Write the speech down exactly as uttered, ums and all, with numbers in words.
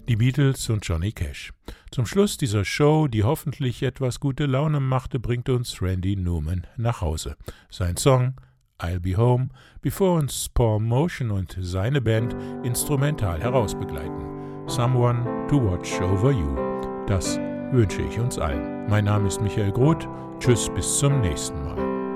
Die Beatles und Johnny Cash. Zum Schluss dieser Show, die hoffentlich etwas gute Laune machte, bringt uns Randy Newman nach Hause. Sein Song I'll Be Home, bevor uns Paul Motion und seine Band instrumental herausbegleiten. Someone to Watch Over You. Das wünsche ich uns allen. Mein Name ist Michael Groth. Tschüss, bis zum nächsten Mal.